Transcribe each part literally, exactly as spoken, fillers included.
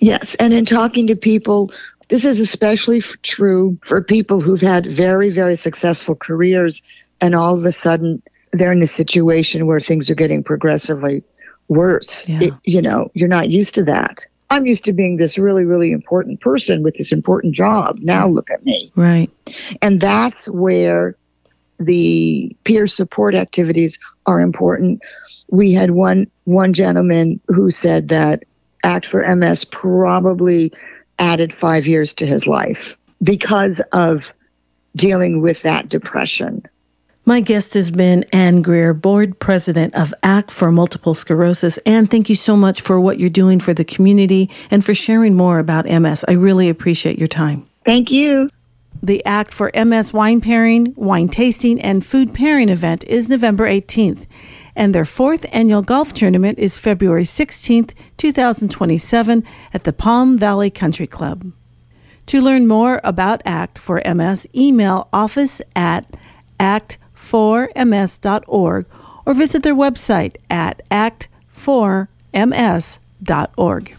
Yes. And in talking to people, this is especially f- true for people who've had very, very successful careers, and all of a sudden they're in a situation where things are getting progressively worse. Yeah. It, you know, you're not used to that. I'm used to being this really, really important person with this important job. Now look at me. Right. And that's where the peer support activities are important. We had one one gentleman who said that ACT for M S probably added five years to his life because of dealing with that depression. My guest has been Anne Greer, board president of ACT for Multiple Sclerosis. Anne, thank you so much for what you're doing for the community and for sharing more about M S. I really appreciate your time. Thank you. The ACT for M S wine pairing, wine tasting, and food pairing event is November eighteenth, and their fourth annual golf tournament is February sixteenth, twenty twenty-seven at the Palm Valley Country Club. To learn more about ACT for M S, email office at act for m s dot org or visit their website at act for m s dot org.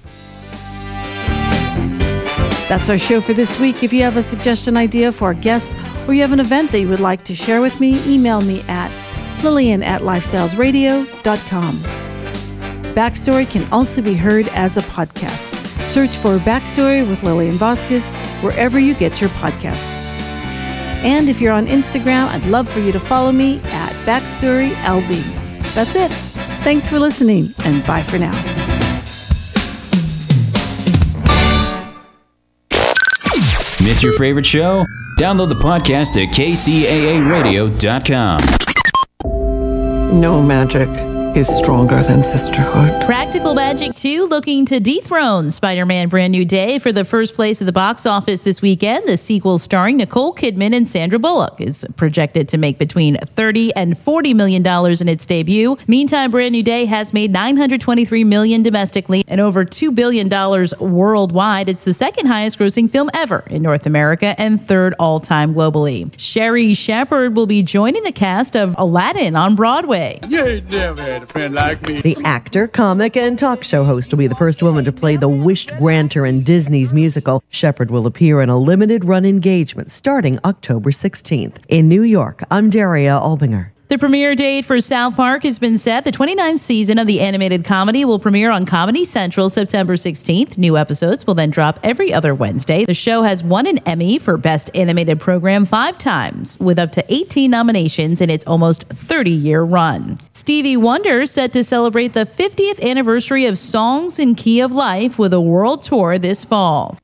That's our show for this week. If you have a suggestion idea for a guest or you have an event that you would like to share with me, email me at lillian at lifestyles radio dot com. Backstory can also be heard as a podcast. Search for Backstory with Lillian Vasquez wherever you get your podcasts. And if you're on Instagram, I'd love for you to follow me at Backstory L V. That's it. Thanks for listening, and bye for now. Miss your favorite show? Download the podcast at k c a a radio dot com. No magic is stronger than sisterhood. Practical Magic two looking to dethrone Spider-Man Brand New Day for the first place at the box office this weekend. The sequel starring Nicole Kidman and Sandra Bullock is projected to make between thirty and forty million dollars in its debut. Meantime, Brand New Day has made nine hundred twenty-three million dollars domestically and over two billion dollars worldwide. It's the second highest grossing film ever in North America and third all-time globally. Sherry Shepherd will be joining the cast of Aladdin on Broadway. You ain't never had a friend like me. The actor, comic, and talk show host will be the first woman to play the wished grantor in Disney's musical. Shepherd will appear in a limited-run engagement starting October sixteenth. In New York, I'm Daria Albinger. The premiere date for South Park has been set. The twenty-ninth season of the animated comedy will premiere on Comedy Central September sixteenth. New episodes will then drop every other Wednesday. The show has won an Emmy for Best Animated Program five times, with up to eighteen nominations in its almost thirty-year run. Stevie Wonder set to celebrate the fiftieth anniversary of Songs in Key of Life with a world tour this fall.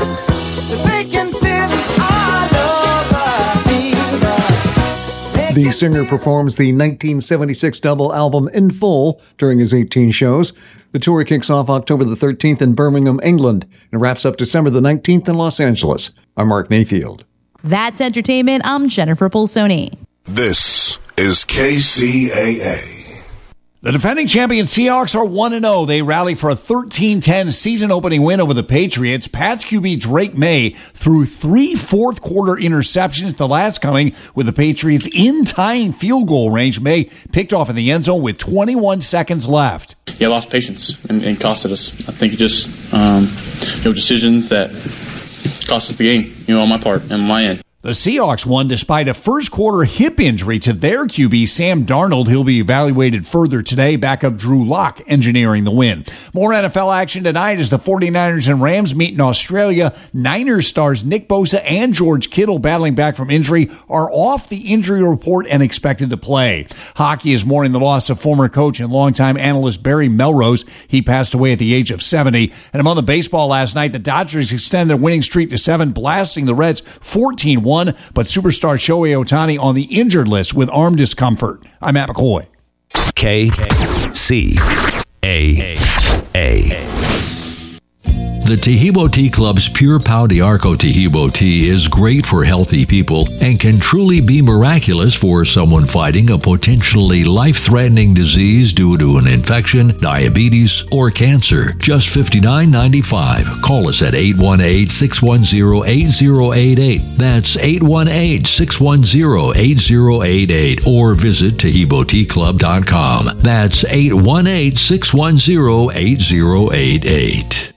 The singer performs the nineteen seventy-six double album in full during his eighteen shows. The tour kicks off October the thirteenth in Birmingham, England, and wraps up December the nineteenth in Los Angeles. I'm Mark Mayfield. That's entertainment. I'm Jennifer Polsoni. This is K C A A. The defending champion Seahawks are one and oh. They rally for a thirteen ten season-opening win over the Patriots. Pats Q B Drake May threw three fourth-quarter interceptions, the last coming with the Patriots in tying field goal range. May picked off in the end zone with twenty-one seconds left. Yeah, lost patience and, and costed us. I think it just, um, you know, decisions that cost us the game, you know, on my part and my end. The Seahawks won despite a first-quarter hip injury to their Q B, Sam Darnold. He'll be evaluated further today. Backup Drew Lock engineering the win. More N F L action tonight as the 49ers and Rams meet in Australia. Niners stars Nick Bosa and George Kittle, battling back from injury, are off the injury report and expected to play. Hockey is mourning the loss of former coach and longtime analyst Barry Melrose. He passed away at the age of seventy. And among the baseball last night, the Dodgers extended their winning streak to seven, blasting the Reds fourteen one. But superstar Shohei Ohtani on the injured list with arm discomfort. I'm Matt McCoy. K C A A. The Tahibo Tea Club's Pure Pau d'Arco Tahibo tea is great for healthy people and can truly be miraculous for someone fighting a potentially life-threatening disease due to an infection, diabetes, or cancer. Just fifty-nine ninety-five. Call us at eight one eight, six one zero, eight zero eight eight. That's eight one eight, six one zero, eight zero eight eight. Or visit tahibo tea club dot com. That's eight one eight, six one zero, eight zero eight eight.